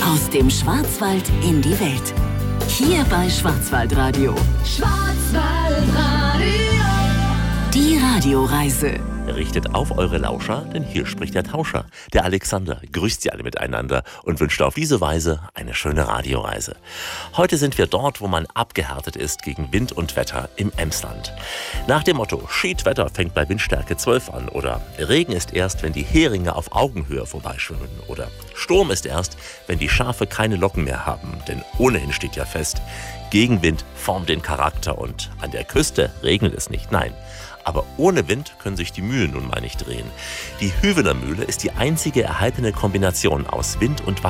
Aus dem Schwarzwald in die Welt. Hier bei Schwarzwaldradio. Schwarzwaldradio. Die Radioreise. Richtet auf eure Lauscher, denn hier spricht der Tauscher. Der Alexander grüßt sie alle miteinander und wünscht auf diese Weise eine schöne Radioreise. Heute sind wir dort, wo man abgehärtet ist gegen Wind und Wetter im Emsland. Nach dem Motto Schiedwetter fängt bei Windstärke 12 an oder Regen ist erst, wenn die Heringe auf Augenhöhe vorbeischwimmen oder Sturm ist erst, wenn die Schafe keine Locken mehr haben, denn ohnehin steht ja fest, Gegenwind formt den Charakter und an der Küste regnet es nicht, nein. Aber ohne Wind können sich die Mühlen nun mal nicht drehen. Die Hüvener Mühle ist die einzige erhaltene Kombination aus Wind und Wasser.